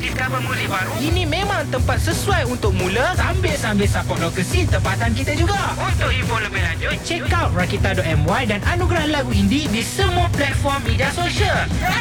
discover muzik baru. Ini memang tempat sesuai untuk mula Sambil-sambil support local scene tempatan kita juga. Untuk info lebih lanjut, check out Rakita.my dan anugerah lagu indie di semua platform media sosial.